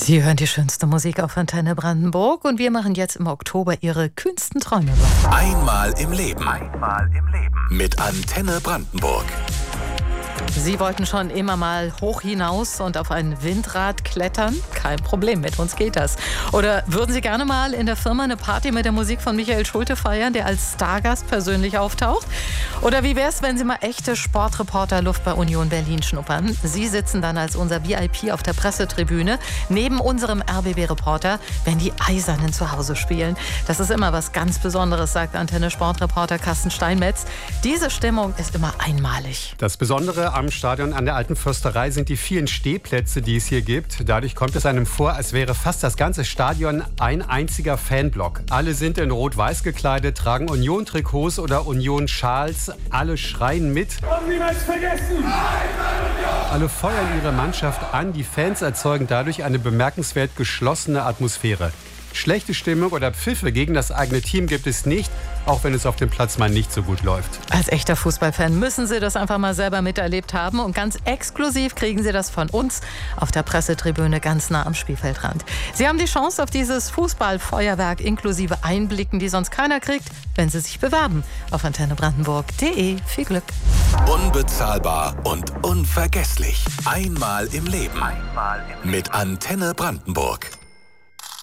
Sie hören die schönste Musik auf Antenne Brandenburg und wir machen jetzt im Oktober Ihre kühnsten Träume wahr. Einmal im Leben. Mit Antenne Brandenburg. Sie wollten schon immer mal hoch hinaus und auf ein Windrad klettern? Kein Problem, mit uns geht das. Oder würden Sie gerne mal in der Firma eine Party mit der Musik von Michael Schulte feiern, der als Stargast persönlich auftaucht? Oder wie wär's, wenn Sie mal echte Sportreporter-Luft bei Union Berlin schnuppern? Sie sitzen dann als unser VIP auf der Pressetribüne neben unserem RBB-Reporter, wenn die Eisernen zu Hause spielen. Das ist immer was ganz Besonderes, sagt Antenne-Sportreporter Carsten Steinmetz. Diese Stimmung ist immer einmalig. Das Besondere am Stadion an der Alten Försterei sind die vielen Stehplätze, die es hier gibt. Dadurch kommt es einem vor, als wäre fast das ganze Stadion ein einziger Fanblock. Alle sind in Rot-Weiß gekleidet, tragen Union-Trikots oder Union-Schals. Alle schreien mit. Und niemals vergessen! Alle feuern ihre Mannschaft an. Die Fans erzeugen dadurch eine bemerkenswert geschlossene Atmosphäre. Schlechte Stimmung oder Pfiffe gegen das eigene Team gibt es nicht, auch wenn es auf dem Platz mal nicht so gut läuft. Als echter Fußballfan müssen Sie das einfach mal selber miterlebt haben und ganz exklusiv kriegen Sie das von uns auf der Pressetribüne ganz nah am Spielfeldrand. Sie haben die Chance auf dieses Fußballfeuerwerk inklusive Einblicken, die sonst keiner kriegt, wenn Sie sich bewerben auf antennebrandenburg.de. Viel Glück! Unbezahlbar und unvergesslich. Einmal im Leben. Mit Antenne Brandenburg.